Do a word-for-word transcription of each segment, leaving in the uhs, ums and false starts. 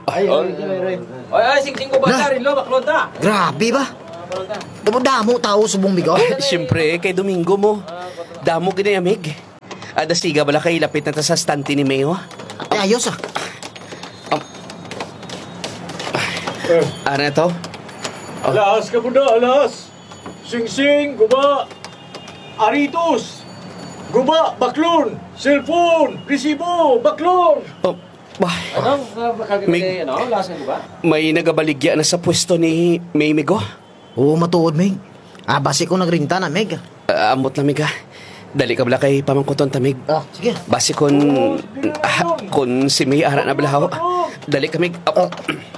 Ay, ay, ay, ay, ay, sing-sing ko ba Na. na rin lo, baklod na. Grabe ba? Damo-damo tao subong bigo. Siyempre, kay Domingo mo. Damo ginayamig. Ada siga bala kay lapit na ta sa stante ni Mayo. Ay, ayos ah. Ano na to? Alas ka muna, alas! Sing-sing, guba! Aritos! Guba, baklon! Cellphone! Resibo! Baklon! Oh, bah, Ano? Kaganda Mig- ano? Lasan ko ba? may nagabaligya na sa pwesto ni Maymigo. Oo, matuod, Meg. Ah, basi ko nagrinta na, Meg. Uh, amot na miga. Dali ka bala kay pamangkuton tamig. Ah, sige. Basi kun ah, kun si May ara na balahaw. Dali kami. Oh.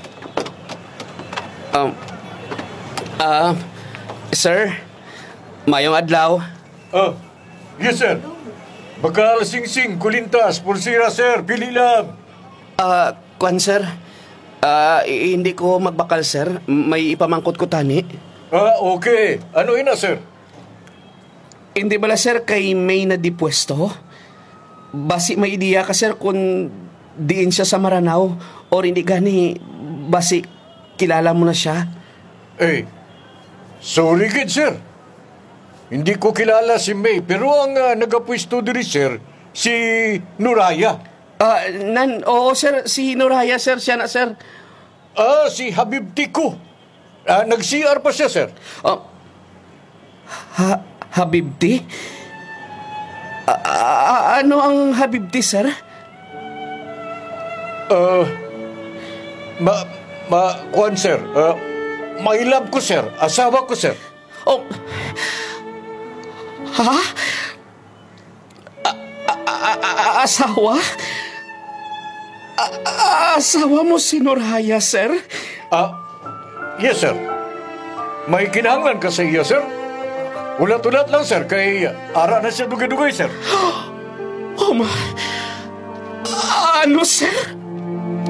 Um, ah, sir, mayong adlaw. Ah, yes, sir. Bakal, sing-sing, kulintas, pulsira, sir. Pili lang. Ah, kwan sir. Ah, i- hindi ko magbakal sir. May ipamangkot ko tani. Ah, okay. Ano ina, sir? Hindi bala sir kay May na di pwesto. Basi may ideya ka sir kung diin siya sa Maranao or hindi gani basi kilala mo na siya. Eh, sorry kid, sir. Hindi ko kilala si May, pero ang uh, nagapwisto diri, sir, si Nuraya. Ah, nan, oo sir, si Noraya sir, siya na sir. Ah, si Habib Tico. Ah, nag-C R pa siya, sir. Oh, ha, Habibti? Ah, ah, ano ang Habibti sir? Ah, ma, ma, kuwan, sir. Ah, my love ko, sir. Asawa ko, sir. Oh, ha? A- a- a- a- asawa? A- a- asawa mo si Noraya sir? Ah, yes, sir. May kinahanglan ka sa iya, sir. Ulat-ulat lang, sir, kay ara na siya dugay-dugay, sir. Oh my... Ano sir?